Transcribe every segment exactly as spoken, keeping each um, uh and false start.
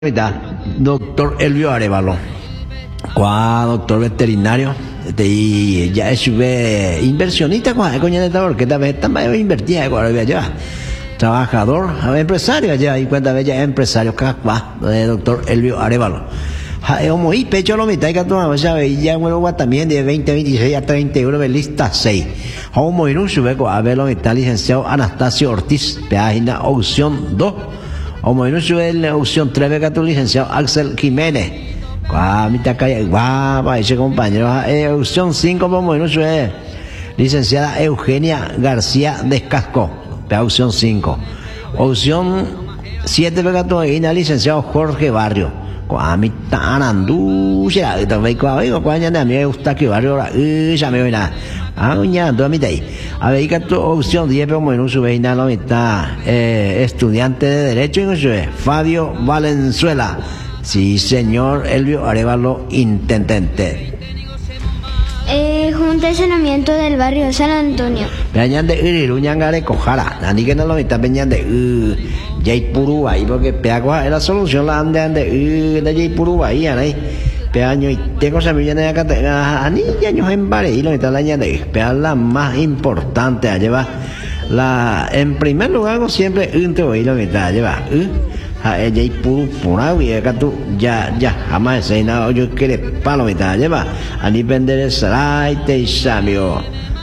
Doctor Elvio Arevalo, cuá doctor veterinario, y ya es inversionista, cuá coña de esta orquesta, vez también invertía, cuá ya trabajador, empresario ya, y cuenta vez ya empresario, cuá, doctor Elvio Arevalo. Como y pecho lo mitad que tú ya veía bueno también de veinte, veintiséis a treinta euros de lista seis. Como y no sube a ver lo está licenciado Anastasio Ortiz, página opción dos. Como y no sube la opción tres que tu licenciado Axel Jiménez. Guau, mitad calle, guau, ese compañero. Eh, opción cinco como y no sube licenciada Eugenia García Descasco, opción cinco. Opción siete que tu licenciado Jorge Barrio. Qua mi tan andusia ta vei qua vei qua nya na me gusta que barrio la eh ya me vena ah nya do mi dai a ver que tu opción diez pero bueno su veina lo está eh estudiante de derecho y no sé Fabio Valenzuela sí señor Elvio Arevalo intendente eh junta de saneamiento del barrio San Antonio peñan de Iriruña ngare Cojara nani que no lo está peñan de Jaipuru ahí porque peagua la solución la ande ande de Jaipuru ahí ahí peaño y tengo esa millón de acá ani años en bare y lo está la de pear la más importante a llevar la en primer lugar hago siempre un te voy lo que está lleva a Jaipuru por ahí acá tú ya ya jamás se nada yo quiere palo me está lleva a ni vender el saray te samio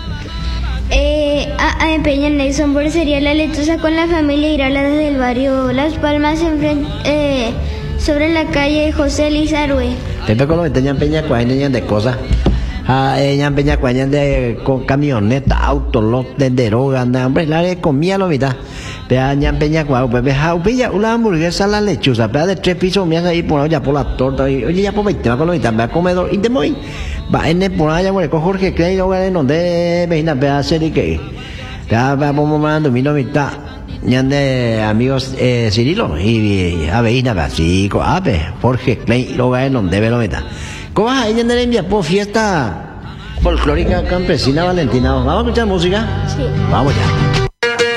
a, a Peña Nelson sería la lechuza con la familia Irala desde el barrio Las Palmas enfrente, eh, sobre la calle José Lizarue. Pepe con lo que tenían Peña Cuaña de cosas. Ah, ella Peña Cuaña de con camioneta, auto, lote de droga, anda, hombre, la de comía lo mitad. Peña Peña Cuaña, Pepe Jaupilla, una hamburguesa la lechuza, pea de tres pisos, me hace ahí por allá por la torta, oye, ya por veinte, va con lo mitad, va a comedor, y te voy. Va en el por allá, bueno, con Jorge Clay, lo que donde veina, pea hacer y que. Ya vamos mandando mi mitad de amigos eh, Cirilo y a veina básico a ver Jorge Klein lo va en donde ve lo meta cómo va ella de envía por fiesta folclórica campesina Valentina vamos a escuchar música sí vamos ya.